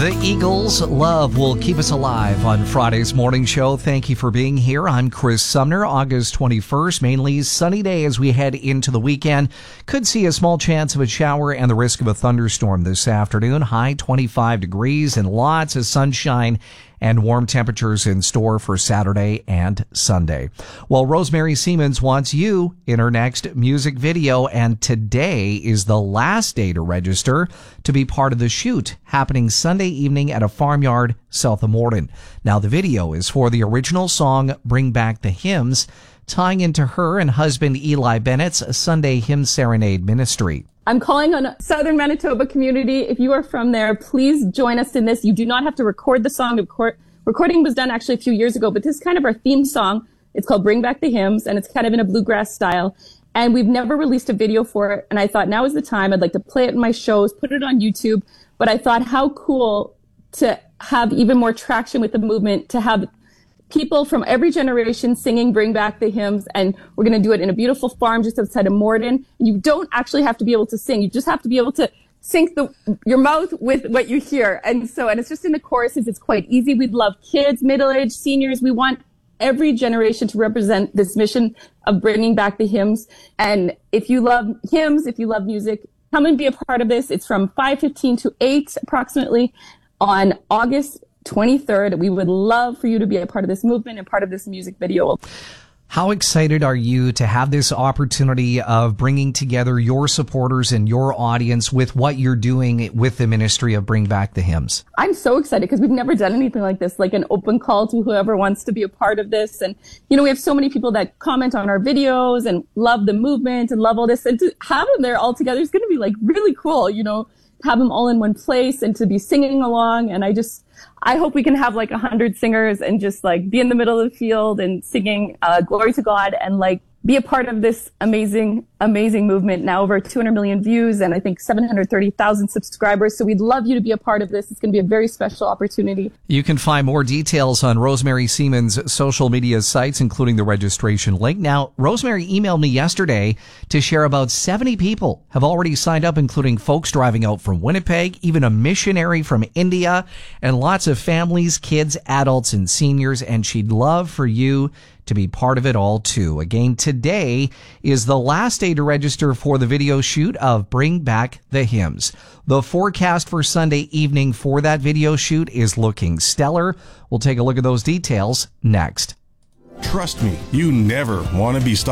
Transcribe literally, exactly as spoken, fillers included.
The Eagles' Love Will Keep Us Alive on Friday's morning show. Thank you for being here. I'm Chris Sumner. August twenty-first, mainly sunny day as we head into the weekend. Could see a small chance of a shower and the risk of a thunderstorm this afternoon. High twenty-five degrees and lots of sunshine and warm temperatures in store for Saturday and Sunday. Well, Rosemary Siemens wants you in her next music video, and today is the last day to register to be part of the shoot, happening Sunday evening at a farmyard south of Morden. Now, the video is for the original song, Bring Back the Hymns, tying into her and husband Eli Bennett's Sunday Hymn Serenade ministry. I'm calling on Southern Manitoba community. If you are from there, please join us in this. You do not have to record the song. The record- recording was done actually a few years ago, but this is kind of our theme song. It's called Bring Back the Hymns, and it's kind of in a bluegrass style. And we've never released a video for it. And I thought now is the time. I'd like to play it in my shows, put it on YouTube. But I thought how cool to have even more traction with the movement, to have people from every generation singing Bring Back the Hymns, and we're going to do it in a beautiful farm just outside of Morden. You don't actually have to be able to sing. You just have to be able to sync the, your mouth with what you hear. And so, and it's just in the choruses. It's quite easy. We'd love kids, middle-aged, seniors. We want every generation to represent this mission of bringing back the hymns. And if you love hymns, if you love music, come and be a part of this. It's from five fifteen to eight approximately on August twenty-third. We would love for you to be a part of this movement and part of this music video. How excited are you to have this opportunity of bringing together your supporters and your audience with what you're doing with the ministry of Bring Back the Hymns? I'm so excited because we've never done anything like this, like an open call to whoever wants to be a part of this. And, you know, we have so many people that comment on our videos and love the movement and love all this. And to have them there all together is going to be like really cool, you know, have them all in one place and to be singing along. And I just, I hope we can have like a hundred singers and just like be in the middle of the field and singing uh, glory to God and like be a part of this amazing, amazing movement. Now over two hundred million views and I think seven hundred thirty thousand subscribers. So we'd love you to be a part of this. It's going to be a very special opportunity. You can find more details on Rosemary Siemens' social media sites, including the registration link. Now, Rosemary emailed me yesterday to share about seventy people have already signed up, including folks driving out from Winnipeg, even a missionary from India, and lots of families, kids, adults, and seniors. And she'd love for you to be part of it all too. Again, today is the last day to register for the video shoot of Bring Back the Hymns. The forecast for Sunday evening for that video shoot is looking stellar. We'll take a look at those details next. Trust me, you never want to be stopped.